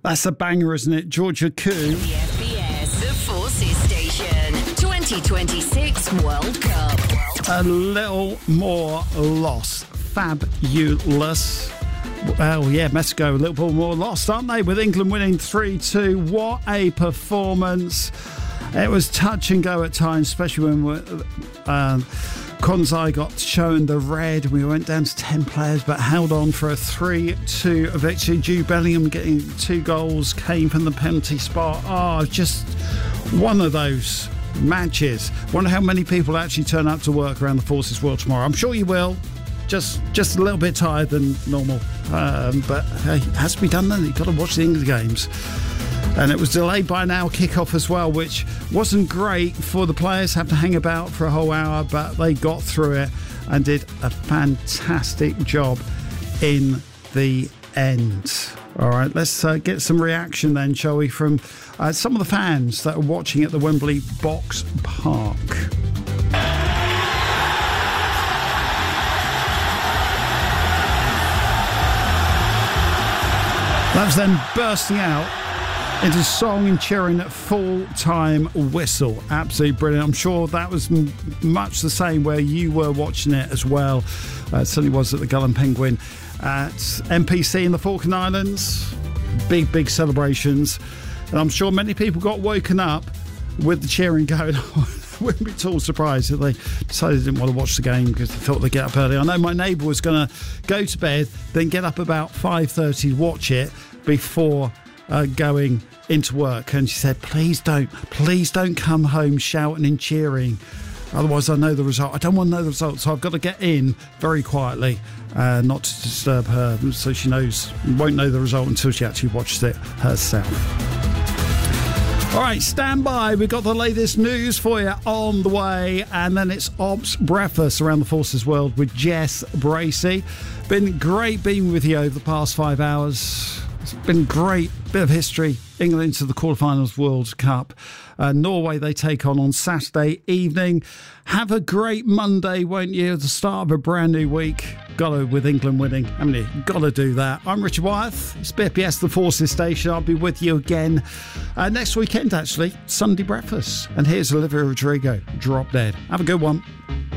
That's a banger, isn't it? Georgia Koo. The FBS, the Forces Station, 2026 World Cup. A little more lost. Fabulous. Well, yeah, Mexico a little bit more lost, aren't they? With England winning 3-2. What a performance. It was touch and go at times, especially when Konzai got shown the red. We went down to 10 players, but held on for a 3-2 victory. Jude Bellingham getting 2 goals, came from the penalty spot. Oh, just one of those matches. Wonder how many people actually turn up to work around the Forces World tomorrow. I'm sure you will. Just a little bit tired than normal. But hey, it has to be done then. You've got to watch the England games. And it was delayed by an hour kickoff as well, which wasn't great for the players. Have to hang about for a whole hour, but they got through it and did a fantastic job in the end. All right, let's get some reaction then, shall we, from some of the fans that are watching at the Wembley Box Park. That was them bursting out into song and cheering at full-time whistle. Absolutely brilliant. I'm sure that was much the same where you were watching it as well. It certainly was at the Gull and Penguin at NPC in the Falkland Islands. Big celebrations. And I'm sure many people got woken up with the cheering going on. Wouldn't be at all surprised if they decided they didn't want to watch the game because they thought they'd get up early. I know my neighbour was going to go to bed, then get up about 5:30 to watch it before going into work, and she said, please don't come home shouting and cheering, otherwise I know the result. I don't want to know the result, so I've got to get in very quietly, not to disturb her, so she won't know the result until she actually watches it herself. All right, stand by. We've got the latest news for you on the way, and then it's Ops Breakfast around the Forces World with Jess Bracey. Been great being with you over the past 5 hours. It's been great. Bit of history. England into the quarterfinals World Cup. Norway they take on Saturday evening. Have a great Monday, won't you? The start of a brand new week. Got to, with England winning, haven't you? Got to do that. I'm Richard Wyeth. It's BFBS, the Forces Station. I'll be with you again next weekend, actually. Sunday breakfast. And here's Olivia Rodrigo, Drop Dead. Have a good one.